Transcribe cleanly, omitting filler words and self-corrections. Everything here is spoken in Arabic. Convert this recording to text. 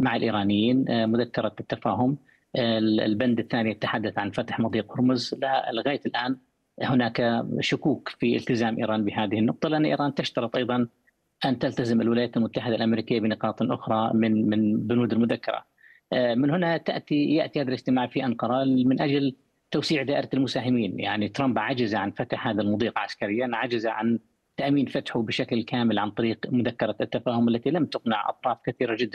مع الإيرانيين مذكرة التفاهم. البند الثاني يتحدث عن فتح مضيق هرمز. لغاية الآن هناك شكوك في التزام إيران بهذه النقطة، لأن إيران تشترط أيضا أن تلتزم الولايات المتحدة الأمريكية بنقاط أخرى من بنود المذكرة. من هنا يأتي هذا الاجتماع في أنقرة من أجل توسيع دائرة المساهمين. يعني ترامب عجز عن فتح هذا المضيق عسكريا، عجز عن تأمين فتحه بشكل كامل عن طريق مذكرة التفاهم التي لم تقنع أطراف كثيرة جدا.